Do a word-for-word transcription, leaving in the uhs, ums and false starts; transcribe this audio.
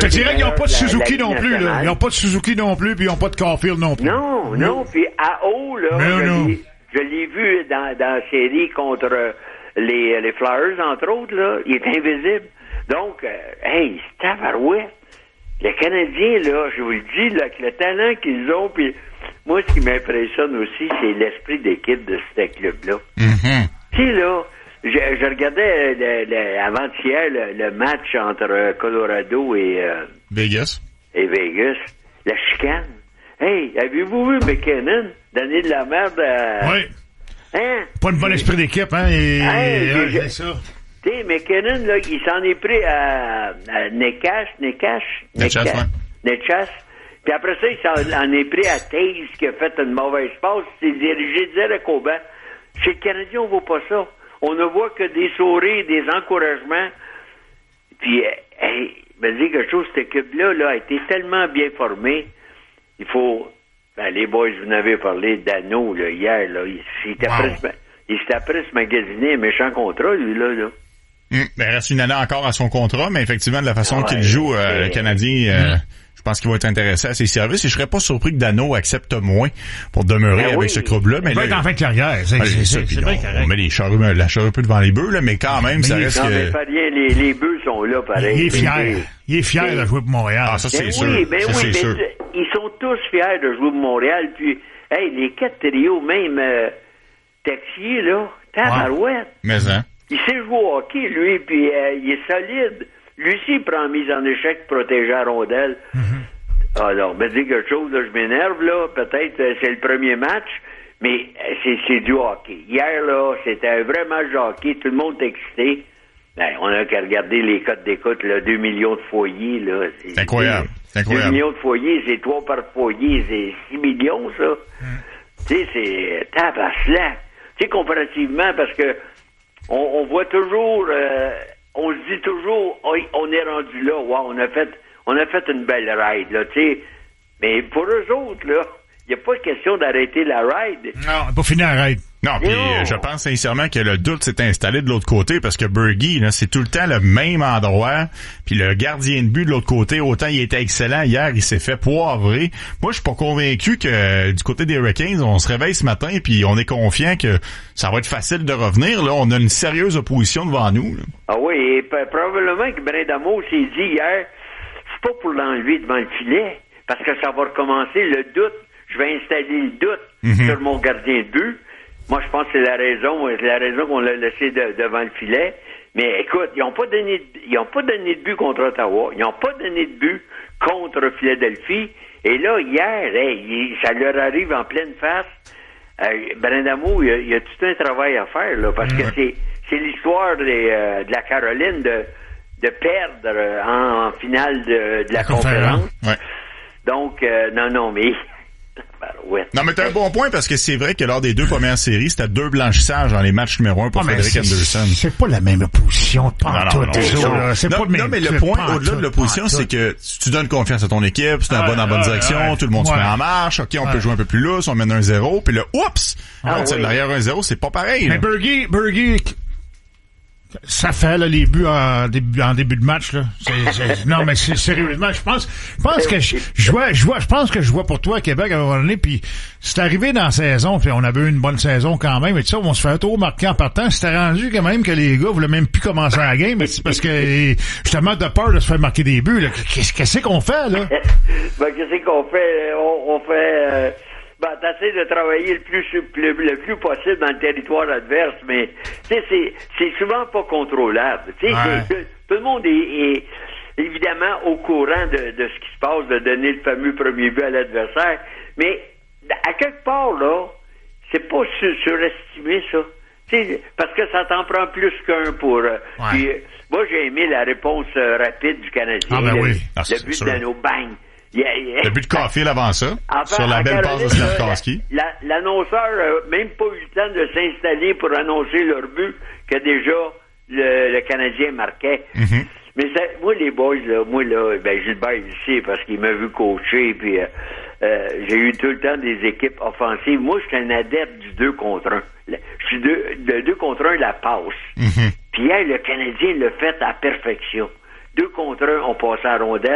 te dirais qu'ils n'ont pas de Suzuki non plus, là. Ils n'ont pas de Suzuki non plus, puis ils n'ont pas de Caulfield non plus. Non, non, puis à haut, là, non, je, non. L'ai, je l'ai vu dans, dans la série contre les, les Flyers, entre autres, là. Il est invisible. Donc, euh, hey, c'est tabarouette. Les Canadiens, là, je vous le dis, là, avec le talent qu'ils ont, puis moi, ce qui m'impressionne aussi, c'est l'esprit d'équipe de ce club-là. Mm-hmm. Tu sais, là, je, je regardais le, le, avant-hier le, le match entre Colorado et... Euh, Vegas. Et Vegas. La chicane. Hey, avez-vous vu McKinnon donner de la merde à... Oui. Hein? Pas de bon esprit d'équipe, hein? Et, hey, et, je, ouais, c'est ça. Tu sais, McKinnon, là, il s'en est pris à, à Nekash, Nekash, Nechas, ouais. Nechas. Puis après ça, il s'en en est pris à Taze, qui a fait une mauvaise passe. Il s'est dirigé direct au banc. Chez le Canadien, on voit pas ça. On ne voit que des sourires, des encouragements. Puis, hey, me dire quelque chose, cette équipe-là là, a été tellement bien formée. Il faut... Ben, les boys, vous en avez parlé, Dano, là, hier, là, il s'était wow. presque... Il s'était après se magasiner un méchant contrat, lui, là, là. Mmh, ben, il reste une année encore à son contrat, mais effectivement, de la façon ouais, qu'il joue, euh, le Canadien, euh, mmh. je pense qu'il va être intéressé à ses services et je serais pas surpris que Dano accepte moins pour demeurer ben avec oui. ce club-là. Mais il va être en fin de carrière. C'est, ouais, c'est, c'est, c'est, c'est bien on, correct. On met les charrues, la charrue un peu devant les bœufs, là, mais quand même, mais ça reste non, que... mais pas rien, les, les bœufs sont là, pareil. Il est fier. Il est fier de jouer pour Montréal. Ah, ça, c'est ben sûr. Oui, ben ça, oui, c'est mais sûr. Ils sont tous fiers de jouer pour Montréal, puis, hey, les quatre trios, même, euh, Texier, là, tabarouette. Wow. Mais, hein? Il sait jouer au hockey, lui, puis euh, il est solide. Lui aussi, il prend mise en échec pour protéger la rondelle. Mm-hmm. Alors, ben, dis quelque chose, là, je m'énerve, là. Peut-être euh, c'est le premier match, mais euh, c'est, c'est du hockey. Hier, là, c'était un vrai match de hockey. Tout le monde est excité. Ben, on a qu'à regarder les codes d'écoute, là. deux millions de foyers, là. C'est, c'est incroyable. C'est incroyable. deux millions de foyers, c'est trois par foyer. C'est six millions, ça. Mm. Tu sais, c'est tabaslac. Tu sais, comparativement, parce que on, on voit toujours, euh, on se dit toujours, oh, on est rendu là, wow, on a fait, on a fait une belle ride, là, tu sais. Mais pour eux autres, là, il n'y a pas question d'arrêter la ride. Non, pas finir la ride. Non, puis euh, je pense sincèrement que le doute s'est installé de l'autre côté parce que Bergie, là, c'est tout le temps le même endroit. Puis le gardien de but de l'autre côté, autant il était excellent hier, il s'est fait poivrer. Moi, je suis pas convaincu que euh, du côté des Hurricanes, on se réveille ce matin puis on est confiant que ça va être facile de revenir. Là, on a une sérieuse opposition devant nous. Là. Ah oui, et p- probablement que Brindamour s'est dit hier, c'est pas pour l'enlever devant le filet, parce que ça va recommencer le doute. Je vais installer le doute mm-hmm. sur mon gardien de but. Moi, je pense que c'est la raison, c'est la raison qu'on l'a laissé de, devant le filet. Mais écoute, ils n'ont pas donné, de, ils n'ont pas donné de but contre Ottawa. Ils n'ont pas donné de but contre Philadelphie. Et là, hier, hey, ça leur arrive en pleine face. Euh, Brindamour, il y, a, il y a tout un travail à faire, là, parce mmh. que c'est, c'est l'histoire des, euh, de la Caroline de, de perdre en, en finale de, de la, la conférence. conférence. Ouais. Donc, euh, non, non, mais... Ouais. Non, mais t'as un bon point parce que c'est vrai que lors des deux premières séries, c'était deux blanchissages dans les matchs numéro un pour ah, Frédéric Anderson. C'est pas la même opposition. Pas non, non, non, c'est non, là, c'est non, pas le même non, mais le point, au-delà de l'opposition, c'est que tu donnes confiance à ton équipe, c'est un bon en bonne direction, ouais, tout le monde ouais. se met en marche, ok, on ouais. peut jouer un peu plus lousse, on mène un zéro, puis là, oups! Ah, on oui. derrière un zéro, c'est pas pareil. Mais Bergie, Bergie, ça fait là, les buts en début, en début de match là. C'est, c'est, non mais c'est, sérieusement, je pense, je pense que je, je vois, je vois, je pense que je vois pour toi à Québec à un moment donné. Puis c'est arrivé dans la saison, puis on avait eu une bonne saison quand même. Et tout ça, on se fait un tour marqué en partant. C'était rendu quand même que les gars voulaient même plus commencer la game, mais c'est parce que justement de peur de se faire marquer des buts. Là. Qu'est-ce, qu'est-ce qu'on fait là? Ben qu'est-ce qu'on fait? On, on fait. Euh... Ben, t'essaies de travailler le plus, le, le plus possible dans le territoire adverse, mais, tu sais, c'est, c'est souvent pas contrôlable. Tu sais, ouais. Tout le monde est, est évidemment au courant de, de ce qui se passe, de donner le fameux premier but à l'adversaire, mais, à quelque part, là, c'est pas sur, surestimé, ça. Tu sais, parce que ça t'en prend plus qu'un pour, euh, ouais. puis, moi, j'ai aimé la réponse euh, rapide du Canadien. Ah, ben le, oui. Ah, le but de Dano, bang! Yeah, yeah. Le but de Caulfield avant ça, enfin, sur la belle passe de Slafkowski. La, la, l'annonceur n'a même pas eu le temps de s'installer pour annoncer leur but que déjà le, le Canadien marquait. Mm-hmm. Mais ça, moi, les boys, là, moi, là, ben, Gilbert, il sait parce qu'il m'a vu coacher, puis euh, euh, j'ai eu tout le temps des équipes offensives. Moi, je suis un adepte du deux contre un. Je suis de, de deux contre un, la passe. Mm-hmm. Puis, hey, le Canadien l'a fait à perfection. Deux contre un, on passait à la rondelle.